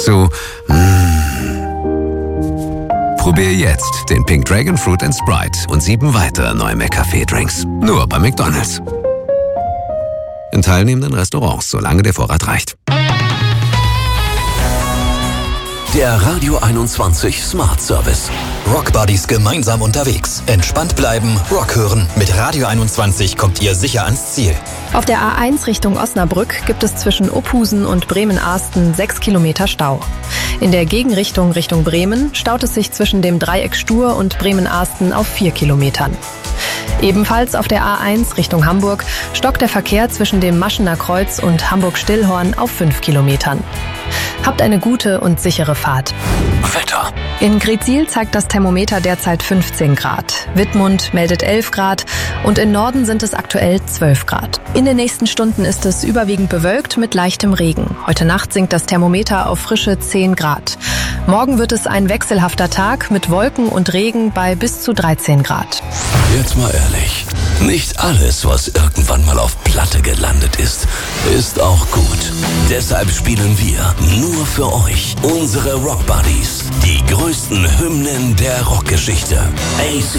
zu Probier jetzt den Pink Dragon Fruit & Sprite und 7 weitere neue McCafé-Drinks. Nur bei McDonald's. In teilnehmenden Restaurants, solange der Vorrat reicht. Der Radio 21 Smart Service. Rock Buddies gemeinsam unterwegs. Entspannt bleiben, Rock hören. Mit Radio 21 kommt ihr sicher ans Ziel. Auf der A1 Richtung Osnabrück gibt es zwischen Ophusen und Bremen-Arsten 6 Kilometer Stau. In der Gegenrichtung Richtung Bremen staut es sich zwischen dem Dreieck Stur und Bremen-Arsten auf 4 Kilometern. Ebenfalls auf der A1 Richtung Hamburg stockt der Verkehr zwischen dem Maschener Kreuz und Hamburg-Stillhorn auf 5 Kilometern. Habt eine gute und sichere Fahrt. Wetter. In Greetsiel zeigt das Thermometer derzeit 15 Grad. Wittmund meldet 11 Grad und im Norden sind es aktuell 12 Grad. In den nächsten Stunden ist es überwiegend bewölkt mit leichtem Regen. Heute Nacht sinkt das Thermometer auf frische 10 Grad. Morgen wird es ein wechselhafter Tag mit Wolken und Regen bei bis zu 13 Grad. Jetzt mal ehrlich. Nicht alles, was irgendwann mal auf Platte gelandet ist, ist auch gut. Deshalb spielen wir nur für euch unsere Rock Buddies. Die größten Hymnen der Rockgeschichte. AC